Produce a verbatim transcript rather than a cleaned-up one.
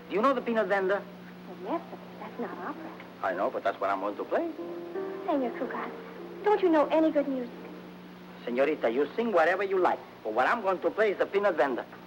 Do you know the peanut vendor? Well, yes, but that's not opera. I know, but that's what I'm going to play. Senor Cugat, don't you know any good music? Senorita, you sing whatever you like. But what I'm going to play is the peanut vendor.